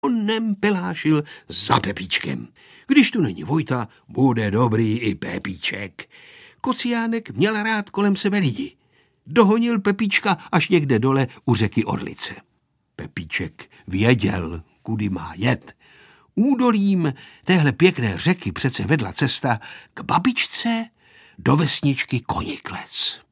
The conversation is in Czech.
onem pelášil za Pepíčkem. Když tu není Vojta, bude dobrý i Pepíček. Kociánek měl rád kolem sebe lidi. Dohonil Pepíčka až někde dole u řeky Orlice. Pepíček věděl, kudy má jet. Údolím téhle pěkné řeky přece vedla cesta k babičce do vesničky Koniklec.